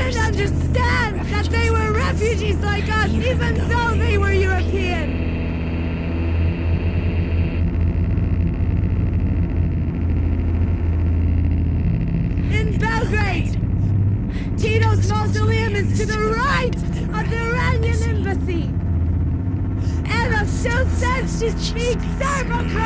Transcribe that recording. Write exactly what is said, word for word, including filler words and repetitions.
didn't understand that they were refugees like us, even though they were European. In Belgrade, Tito's mausoleum is to the right of the Iranian embassy. Eva Schill says she speaks Serbo-Croatian.